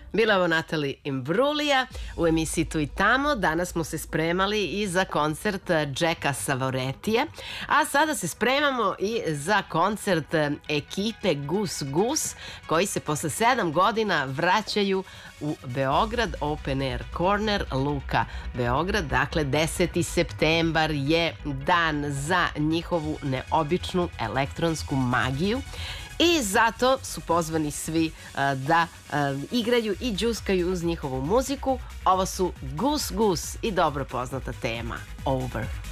Bila je ovo Natalie Imbruglia u emisiji Tu i tamo. Danas smo se spremali i za koncert Jacka Savoretija, a sada se spremamo i za koncert ekipe Gus Gus, koji se posle 7 godina vraćaju u Beograd, Open Air Corner, Luka, Beograd. Dakle, 10. septembar je dan za njihovu neobičnu elektronsku magiju. I zato su pozvani svi da igraju i džuskaju uz njihovu muziku. Ovo su Gus Gus i dobro poznata tema Over.